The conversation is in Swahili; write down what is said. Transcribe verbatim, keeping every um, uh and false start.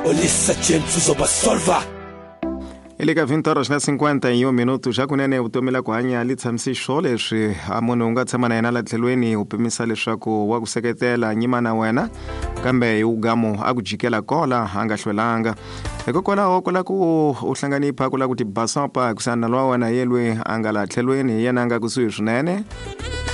olisa tjentu zoba solver. Ile ka vinte horas na cinquenta e um minutos já kunene vutomi la ku hanya li tshamisixo leswi a munhu u nga tshama na yena la tlhelweni u pimisa leswaku wa ku seketela nyima na wena kambe hi ugamo a ku jikela kola a nga hlwelanga hikokwalaho ku la ku u hlanganipha ku la ku tibasapa ku sana lwa wena yelwe a nga la tlhelweni yena a nga kusuhi swinene